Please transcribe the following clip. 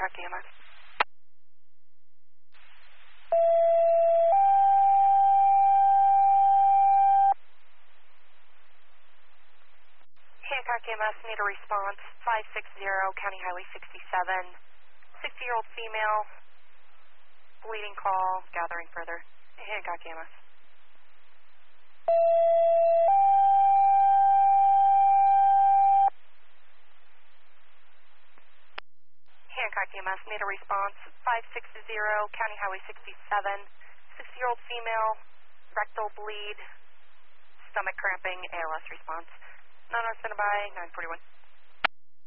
Hancock EMS. Hancock EMS, need a response, 560 County Highway 67, 60-year-old female, bleeding call, gathering further. Hancock EMS. Hancock EMS, need a response, 560 County Highway 67, 60-year-old female, rectal bleed, stomach cramping, ALS response. 9 on standby, 941.